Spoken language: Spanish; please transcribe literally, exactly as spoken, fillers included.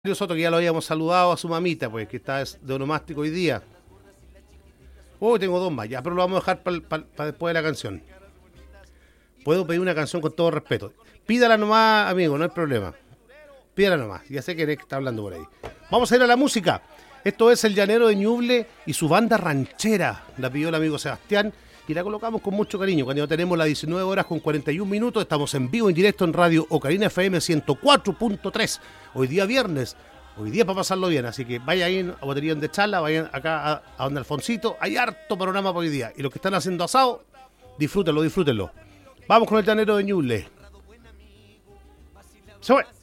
Soto, que ya lo habíamos saludado a su mamita, pues, que está de onomástico hoy día. Oh, tengo dos más, ya, pero lo vamos a dejar para pa, pa después de la canción. Puedo pedir una canción con todo respeto. Pídala nomás, amigo, no hay problema. Pídala nomás, ya sé que está hablando por ahí. Vamos a ir a la música. Esto es El Llanero de Ñuble y su banda ranchera. La pidió el amigo Sebastián y la colocamos con mucho cariño. Cuando tenemos las diecinueve horas con cuarenta y un minutos, estamos en vivo, en directo en Radio Ocarina F M ciento cuatro punto tres. Hoy día viernes, hoy día para pasarlo bien. Así que vaya ahí a Botería de Charla, vayan acá a, a donde Alfonsito. Hay harto panorama para hoy día. Y los que están haciendo asado, disfrútenlo, disfrútenlo. Vamos con El Llanero de Ñuble. Se fue.